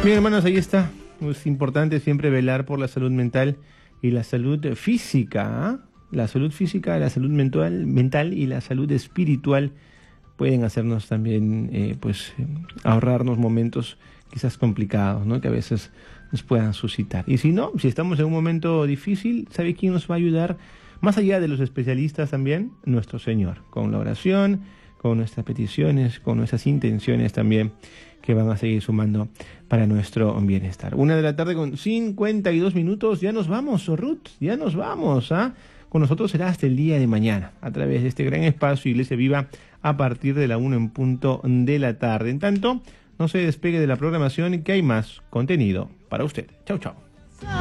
Bien, hermanos, ahí está. Es importante siempre velar por la salud mental y la salud física. La salud física, la salud mental y la salud espiritual pueden hacernos también ahorrarnos momentos quizás complicados, ¿no? Que a veces nos puedan suscitar. Y si no, si estamos en un momento difícil, ¿sabe quién nos va a ayudar? Más allá de los especialistas también, nuestro Señor, con la oración, con nuestras peticiones, con nuestras intenciones también, que van a seguir sumando para nuestro bienestar. 1:00 con 52 minutos, ya nos vamos, Ruth, ya nos vamos, ¿ah? Con nosotros será hasta el día de mañana, a través de este gran espacio Iglesia Viva, a partir de la 1:00 p.m. En tanto, no se despegue de la programación, que hay más contenido para usted. Chau, chau.